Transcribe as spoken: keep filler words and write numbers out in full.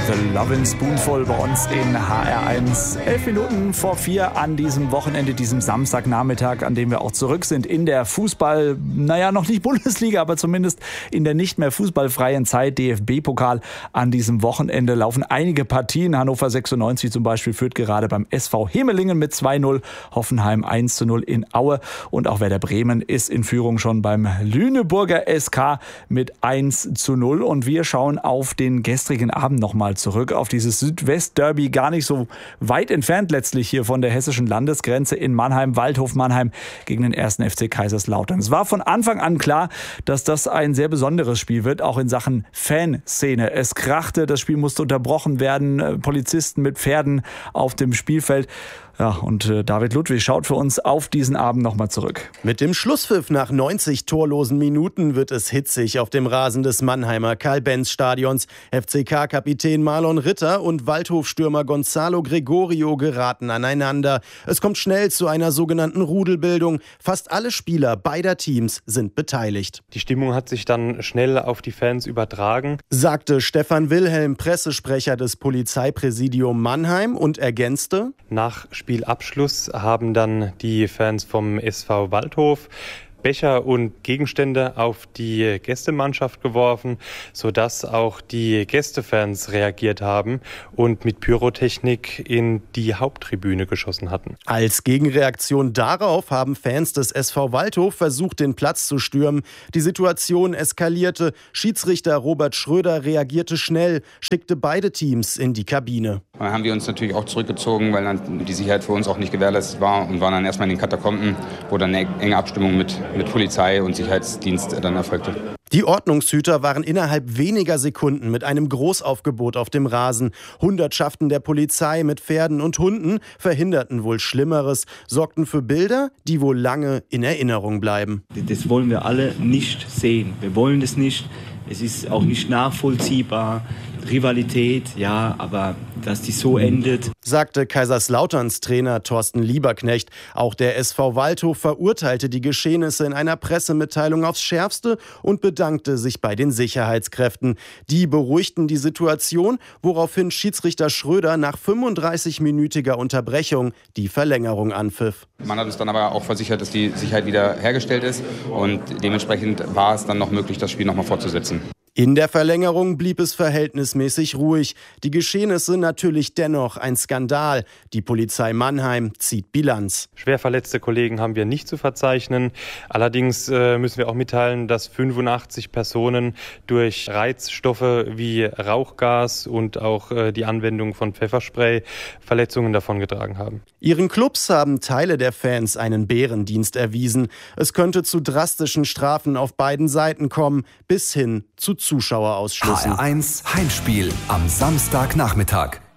The Lovin' Spoonful bei uns in H R eins. Elf Minuten vor vier an diesem Wochenende, diesem Samstagnachmittag, an dem wir auch zurück sind in der Fußball, naja, noch nicht Bundesliga, aber zumindest in der nicht mehr fußballfreien Zeit. D F B-Pokal an diesem Wochenende laufen einige Partien. Hannover sechsundneunzig zum Beispiel führt gerade beim S V Hemelingen mit zwei null, Hoffenheim eins zu null in Aue und auch Werder Bremen ist in Führung schon beim Lüneburger S K mit eins zu null. Und wir schauen auf den gestrigen Abend nochmal zurück, auf dieses Südwest-Derby, gar nicht so weit entfernt letztlich hier von der hessischen Landesgrenze in Mannheim, Waldhof Mannheim gegen den ersten F C Kaiserslautern. Es war von Anfang an klar, dass das ein sehr besonderes Spiel wird, auch in Sachen Fanszene. Es krachte, das Spiel musste unterbrochen werden, Polizisten mit Pferden auf dem Spielfeld. Ja, und äh, David Ludwig schaut für uns auf diesen Abend nochmal zurück. Mit dem Schlusspfiff nach neunzig torlosen Minuten wird es hitzig auf dem Rasen des Mannheimer Karl-Benz-Stadions. F C K-Kapitän Marlon Ritter und Waldhof-Stürmer Gonzalo Gregorio geraten aneinander. Es kommt schnell zu einer sogenannten Rudelbildung. Fast alle Spieler beider Teams sind beteiligt. Die Stimmung hat sich dann schnell auf die Fans übertragen, sagte Stefan Wilhelm, Pressesprecher des Polizeipräsidium Mannheim, und ergänzte: Nach Spielabschluss haben dann die Fans vom S V Waldhof Becher und Gegenstände auf die Gästemannschaft geworfen, sodass auch die Gästefans reagiert haben und mit Pyrotechnik in die Haupttribüne geschossen hatten. Als Gegenreaktion darauf haben Fans des S V Waldhof versucht, den Platz zu stürmen. Die Situation eskalierte. Schiedsrichter Robert Schröder reagierte schnell, schickte beide Teams in die Kabine. Dann haben wir uns natürlich auch zurückgezogen, weil dann die Sicherheit für uns auch nicht gewährleistet war, und waren dann erstmal in den Katakomben, wo dann eine enge Abstimmung mit mit Polizei und Sicherheitsdienst dann erfolgte. Die Ordnungshüter waren innerhalb weniger Sekunden mit einem Großaufgebot auf dem Rasen. Hundertschaften der Polizei mit Pferden und Hunden verhinderten wohl Schlimmeres, sorgten für Bilder, die wohl lange in Erinnerung bleiben. Das wollen wir alle nicht sehen. Wir wollen das nicht. Es ist auch nicht nachvollziehbar. Rivalität, ja, aber dass die so endet, sagte Kaiserslauterns Trainer Thorsten Lieberknecht. Auch der S V Waldhof verurteilte die Geschehnisse in einer Pressemitteilung aufs Schärfste und bedankte sich bei den Sicherheitskräften. Die beruhigten die Situation, woraufhin Schiedsrichter Schröder nach fünfunddreißig-minütiger Unterbrechung die Verlängerung anpfiff. Man hat uns dann aber auch versichert, dass die Sicherheit wieder hergestellt ist, und dementsprechend war es dann noch möglich, das Spiel nochmal fortzusetzen. In der Verlängerung blieb es verhältnismäßig ruhig. Die Geschehnisse natürlich dennoch ein Skandal. Die Polizei Mannheim zieht Bilanz. Schwer verletzte Kollegen haben wir nicht zu verzeichnen. Allerdings äh, müssen wir auch mitteilen, dass fünfundachtzig Personen durch Reizstoffe wie Rauchgas und auch äh, die Anwendung von Pfefferspray Verletzungen davongetragen haben. Ihren Clubs haben Teile der Fans einen Bärendienst erwiesen. Es könnte zu drastischen Strafen auf beiden Seiten kommen, bis hin zu Zuschauerausschlüssen. H R eins Heimspiel am Samstagnachmittag.